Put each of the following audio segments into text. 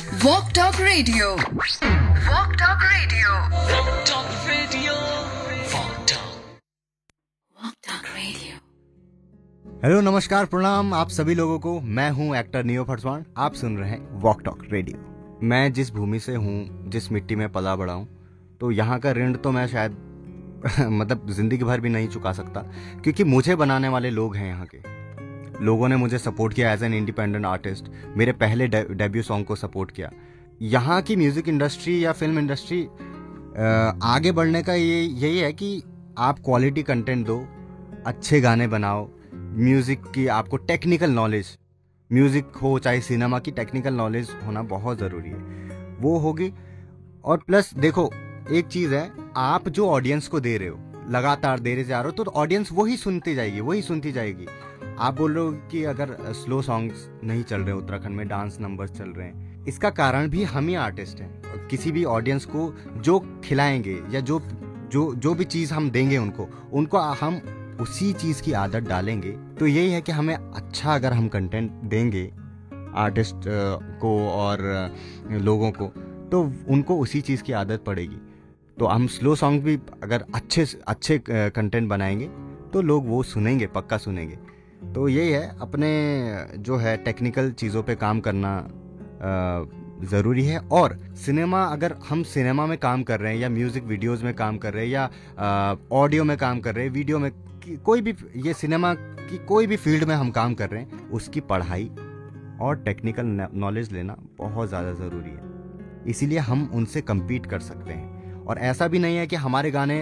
Walk Talk Radio. Walk Talk Radio. Walk Talk Radio. Walk Talk. Walk Talk Radio. Hello, नमस्कार, प्रणाम आप सभी लोगों को। मैं हूं एक्टर नियो फरसवान। आप सुन रहे हैं वॉक टॉक रेडियो। मैं जिस भूमि से हूं, जिस मिट्टी में पला बड़ा हूं, तो यहाँ का ऋण तो मैं शायद मतलब जिंदगी भर भी नहीं चुका सकता, क्योंकि मुझे बनाने वाले लोग हैं। यहाँ के लोगों ने मुझे सपोर्ट किया एज एन इंडिपेंडेंट आर्टिस्ट। मेरे पहले डेब्यू सॉन्ग को सपोर्ट किया। यहाँ की म्यूजिक इंडस्ट्री या फिल्म इंडस्ट्री आगे बढ़ने का यही है कि आप क्वालिटी कंटेंट दो, अच्छे गाने बनाओ, म्यूजिक की आपको टेक्निकल नॉलेज, म्यूजिक हो चाहे सिनेमा की, टेक्निकल नॉलेज होना बहुत ज़रूरी है। वो होगी। और प्लस देखो, एक चीज़ है, आप जो ऑडियंस को दे रहे हो, लगातार दे रहे जा रहे हो, तो ऑडियंस वही सुनती जाएगी। आप बोल रहे हो कि अगर स्लो सॉन्ग्स नहीं चल रहे उत्तराखंड में, डांस नंबर्स चल रहे हैं, इसका कारण भी हम ही आर्टिस्ट हैं। किसी भी ऑडियंस को जो खिलाएंगे या जो भी चीज़ हम देंगे उनको हम उसी चीज़ की आदत डालेंगे। तो यही है कि हमें अच्छा अगर हम कंटेंट देंगे आर्टिस्ट को और लोगों को, तो उनको उसी चीज़ की आदत पड़ेगी। तो हम स्लो सॉन्ग भी अगर अच्छे कंटेंट बनाएंगे तो लोग वो सुनेंगे, पक्का सुनेंगे। तो यही है, अपने जो है टेक्निकल चीज़ों पे काम करना ज़रूरी है। और सिनेमा, अगर हम सिनेमा में काम कर रहे हैं या म्यूज़िक वीडियोज़ में काम कर रहे हैं या ऑडियो में काम कर रहे हैं, वीडियो में, कोई भी, ये सिनेमा की कोई भी फील्ड में हम काम कर रहे हैं, उसकी पढ़ाई और टेक्निकल नॉलेज लेना बहुत ज़्यादा ज़रूरी है। इसीलिए हम उनसे कम्पीट कर सकते हैं। और ऐसा भी नहीं है कि हमारे गाने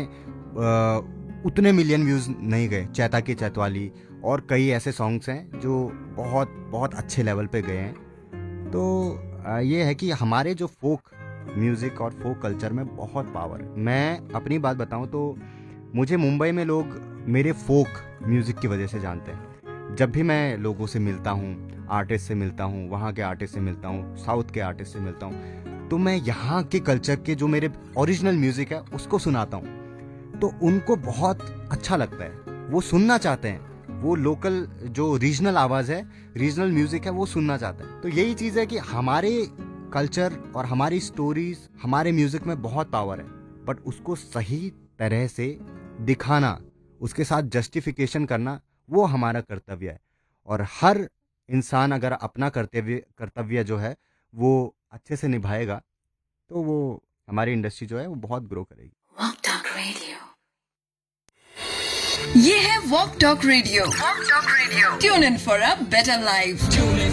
उतने मिलियन व्यूज़ नहीं गए। चैता की चैतवाली और कई ऐसे सॉन्ग्स हैं जो बहुत बहुत अच्छे लेवल पे गए हैं। तो ये है कि हमारे जो फोक म्यूज़िक और फोक कल्चर में बहुत पावर है। मैं अपनी बात बताऊं तो मुझे मुंबई में लोग मेरे फोक म्यूज़िक की वजह से जानते हैं। जब भी मैं लोगों से मिलता हूँ, आर्टिस्ट से मिलता हूँ, वहाँ के आर्टिस्ट से मिलता हूँ, साउथ के आर्टिस्ट से मिलता हूँ, तो मैं यहाँ के कल्चर के जो मेरे ओरिजिनल म्यूज़िक है उसको सुनाता हूँ। तो उनको बहुत अच्छा लगता है, वो सुनना चाहते हैं। वो लोकल जो रीजनल आवाज़ है, रीजनल म्यूज़िक है, वो सुनना चाहते हैं। तो यही चीज़ है कि हमारे कल्चर और हमारी स्टोरीज, हमारे म्यूज़िक में बहुत पावर है, बट उसको सही तरह से दिखाना, उसके साथ जस्टिफिकेशन करना, वो हमारा कर्तव्य है। और हर इंसान अगर अपना कर्तव्य जो है वो अच्छे से निभाएगा, तो वो हमारी इंडस्ट्री जो है वो बहुत ग्रो करेगी। Walk Talk Radio. ये है Walk Talk Radio. Walk Talk Radio. Tune in for a better life. Tune in